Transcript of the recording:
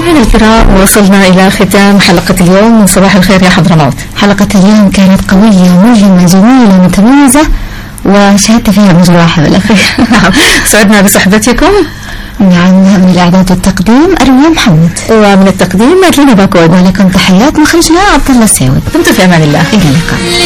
مستمعينا الكرام، وصلنا إلى ختام حلقة اليوم من صباح الخير يا حضرموت. حلقة اليوم كانت قوية ملهمة جميلة متميزة، وشهدت فيها مجروحة بالأخير. نعم، سعدنا بصحبتكم. نعم، من الإعداد والتقديم أروى محمد، ومن التقديم مدينة باكود، ولكم تحيات مخرجنا عبد الله السيود. دمتم في أمان الله، إلى اللقاء.